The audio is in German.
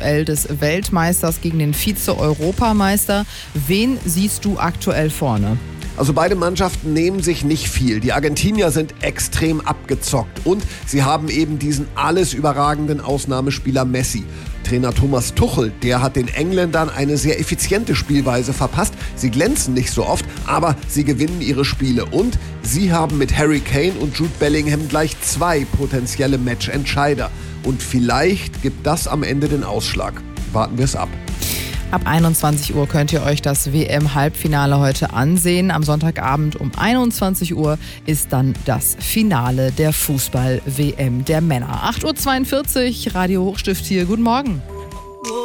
Duell des Weltmeisters gegen den Vize-Europameister. Wen siehst du aktuell vorne? Also beide Mannschaften nehmen sich nicht viel. Die Argentinier sind extrem abgezockt und sie haben eben diesen alles überragenden Ausnahmespieler Messi. Trainer Thomas Tuchel, der hat den Engländern eine sehr effiziente Spielweise verpasst. Sie glänzen nicht so oft, aber sie gewinnen ihre Spiele. Und sie haben mit Harry Kane und Jude Bellingham gleich 2 potenzielle Matchentscheider. Und vielleicht gibt das am Ende den Ausschlag. Warten wir es ab. Ab 21 Uhr könnt ihr euch das WM-Halbfinale heute ansehen. Am Sonntagabend um 21 Uhr ist dann das Finale der Fußball-WM der Männer. 8.42 Uhr, Radio Hochstift hier. Guten Morgen.